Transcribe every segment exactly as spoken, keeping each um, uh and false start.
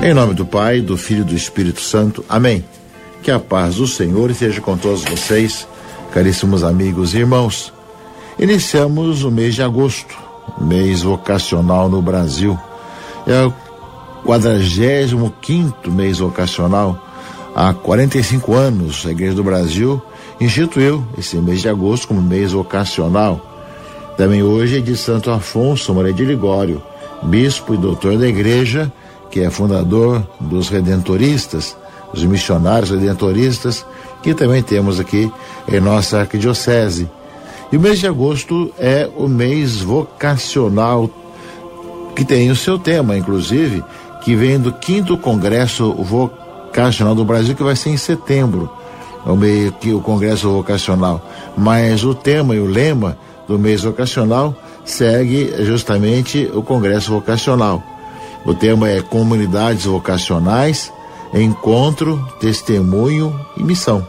Em nome do Pai, do Filho e do Espírito Santo. Amém. Que a paz do Senhor esteja com todos vocês, caríssimos amigos e irmãos. Iniciamos o mês de agosto, mês vocacional no Brasil. É o quadragésimo quinto mês vocacional. Há quarenta e cinco anos, a Igreja do Brasil instituiu esse mês de agosto como mês vocacional. Também hoje é de Santo Afonso Maria de Ligório, bispo e doutor da Igreja, que é fundador dos redentoristas, os missionários redentoristas, que também temos aqui em nossa arquidiocese. E o mês de agosto é o mês vocacional, que tem o seu tema, inclusive, que vem do quinto Congresso Vocacional do Brasil, que vai ser em setembro, o meio que o Congresso Vocacional. Mas o tema e o lema do mês vocacional segue justamente o Congresso Vocacional. O tema é Comunidades Vocacionais, Encontro, Testemunho e Missão.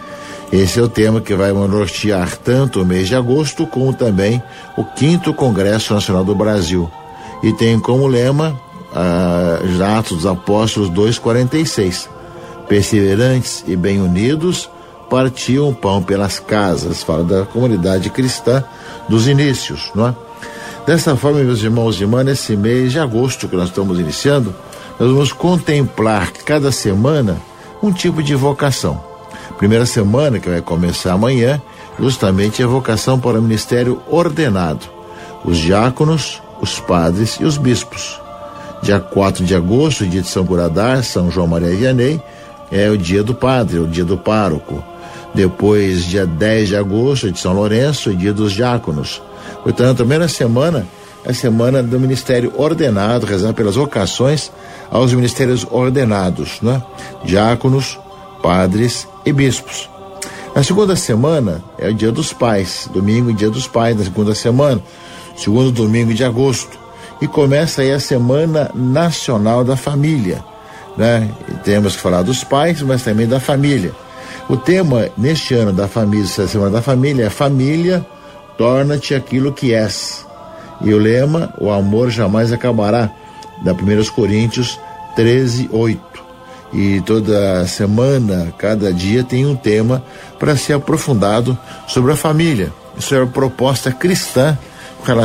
Esse é o tema que vai nortear tanto o mês de agosto como também o quinto Congresso Nacional do Brasil. E tem como lema ah, Atos dos Apóstolos dois, quarenta e seis. Perseverantes e bem unidos, partiam o pão pelas casas. Fala da comunidade cristã dos inícios, não é? Dessa forma, meus irmãos e irmãs, nesse mês de agosto que nós estamos iniciando, nós vamos contemplar cada semana um tipo de vocação. Primeira semana, que vai começar amanhã, justamente é a vocação para o ministério ordenado. Os diáconos, os padres e os bispos. Dia quatro de agosto, dia de São Curadar, São João Maria Vianney, é o dia do padre, o dia do pároco. Depois, dia dez de agosto, de São Lourenço, o dia dos diáconos. Portanto, a primeira semana é a semana do ministério ordenado, rezando pelas vocações aos ministérios ordenados, né? Diáconos, padres e bispos. Na segunda semana é o dia dos pais, domingo e dia dos pais, na segunda semana, segundo domingo de agosto. E começa aí a Semana Nacional da Família, né? E temos que falar dos pais, mas também da família. O tema neste ano da família, essa Semana da Família, é Família, torna-te aquilo que és. E o lema, o amor jamais acabará, da primeira Coríntios treze, oito. E toda semana, cada dia tem um tema para ser aprofundado sobre a família. Isso é a proposta cristã